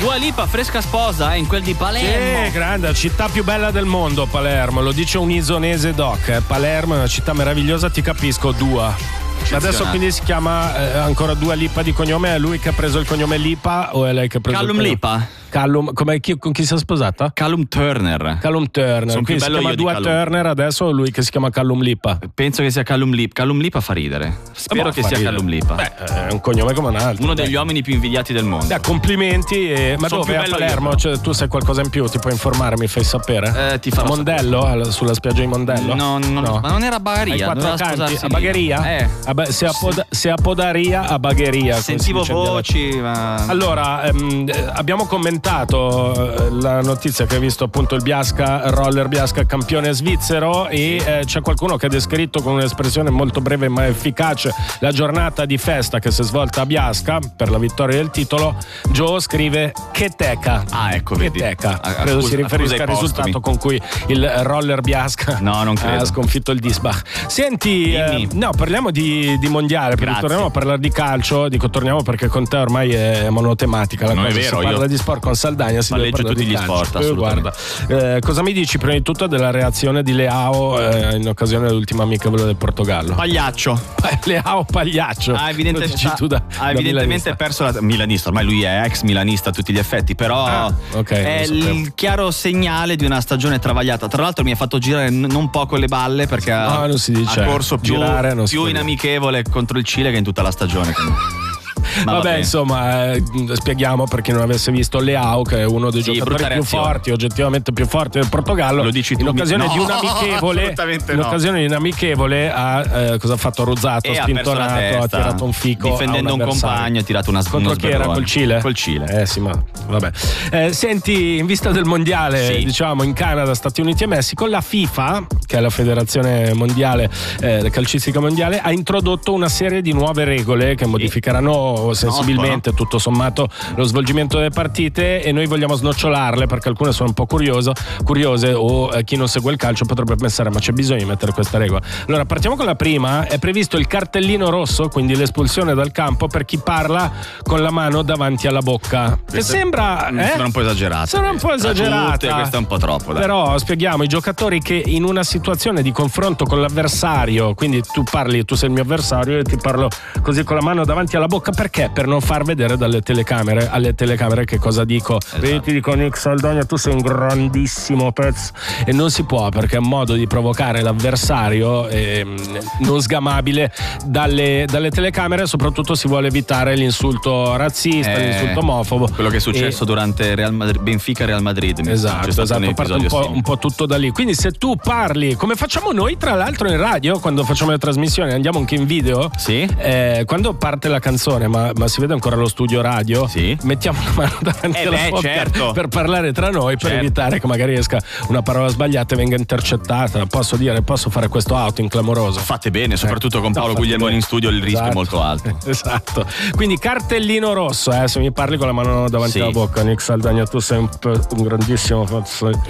Dua Lipa fresca sposa in quel di Palermo. Sì, grande, la città più bella del mondo, Palermo, lo dice un isonese doc. Palermo è una città meravigliosa, ti capisco, Dua. Adesso quindi si chiama ancora Dua Lipa di cognome. È lui che ha preso il cognome Lipa o è lei che ha preso Callum il cognome? Lipa. Callum, con chi si è sposata? Callum Turner. Callum Turner. Sono Quindi si chiama Dua Turner adesso, lui che si chiama Callum Lipa. Penso che sia Callum Lipa. Callum Lipa fa ridere. Spero che sia ridere. Callum Lipa. Beh, è un cognome come un altro. Uno degli uomini più invidiati del mondo. Complimenti. Ma Sono dove? più A bello Palermo? io, Cioè, tu sai qualcosa in più? Ti puoi informare? Mi fai sapere? Ti farò Mondello? Sulla spiaggia di Mondello? No. Ma non era a Bagheria. Ai quattro canti? A Bagheria? Sì. Se a Podaria, a Bagheria. Sentivo voci. Ma... Allora, abbiamo commentato la notizia che ha visto appunto il Biasca, Roller Biasca campione svizzero, e c'è qualcuno che ha descritto con un'espressione molto breve ma efficace la giornata di festa che si è svolta a Biasca per la vittoria del titolo. Joe scrive che teca. Ecco, che vedi. teca. Credo si riferisca al risultato con cui il Roller Biasca non credo. ha sconfitto il Disbach. Senti, parliamo di mondiale, perché torniamo a parlare di calcio. Dico torniamo perché con te ormai è monotematica la non cosa. È vero, si parla di sport con Saldagna, si deve parlare tutti di gli calcio. sport, assolutamente. Guarda, cosa mi dici prima di tutto della reazione di Leao in occasione dell'ultima amichevole del Portogallo? Pagliaccio. Leao Pagliaccio. Ha evidentemente perso la milanista, ormai lui è ex milanista a tutti gli effetti, però è il chiaro segnale di una stagione travagliata. Tra l'altro mi ha fatto girare non poco le balle perché non si dice. Ha corso più in amichevole contro il Cile che in tutta la stagione. Vabbè, insomma, spieghiamo per chi non avesse visto Leao, che è uno dei giocatori più forti, oggettivamente più forti del Portogallo. Lo dici tu? In occasione di un'amichevole, occasione di un'amichevole cosa ha fatto? Rozzato, spintonato, ha tirato un fico difendendo un compagno, ha tirato una contro chi era? Col Cile? Col Cile. Sì, ma vabbè. Senti, in vista del mondiale, diciamo in Canada, Stati Uniti e Messico, la FIFA, che è la federazione mondiale calcistica mondiale, ha introdotto una serie di nuove regole che modificheranno sensibilmente tutto sommato lo svolgimento delle partite, e noi vogliamo snocciolarle perché alcune sono un po' curiose o chi non segue il calcio potrebbe pensare ma c'è bisogno di mettere questa regola. Allora partiamo con la prima. È previsto il cartellino rosso, quindi l'espulsione dal campo per chi parla con la mano davanti alla bocca, che sembra un po' esagerato. Sembra un po' esagerata. Questa è un po' troppo, dai. Però spieghiamo: i giocatori che in una situazione di confronto con l'avversario, quindi tu parli, tu sei il mio avversario e ti parlo così con la mano davanti alla bocca, perché? Per non far vedere alle telecamere che cosa dico. Vedi, ti dico Nick Saldagna, tu sei un grandissimo pezzo, e non si può, perché è un modo di provocare l'avversario non sgamabile dalle telecamere. Soprattutto si vuole evitare l'insulto razzista, l'insulto omofobo, quello che è successo durante Benfica-Real Madrid. Esatto, parte un po' tutto da lì. Quindi se tu parli, come facciamo noi tra l'altro in radio quando facciamo le trasmissioni, andiamo anche in video, quando parte la canzone ma si vede ancora lo studio radio, mettiamo la mano davanti alla bocca per parlare tra noi, per evitare che magari esca una parola sbagliata e venga intercettata. Posso fare questo outing clamoroso? Fate bene, soprattutto con Paolo Guglielmoni in studio il rischio è molto alto. Esatto. Quindi cartellino rosso, se mi parli con la mano davanti alla bocca, Nick Saldagna, tu sei un grandissimo